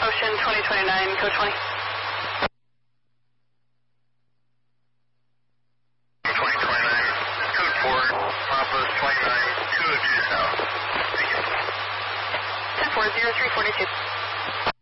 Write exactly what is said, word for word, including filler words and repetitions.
Ocean twenty twenty-nine, code twenty. twenty twenty-nine, code four, Papa twenty-nine, two oh two south. Thank you. ten four zero three forty-two.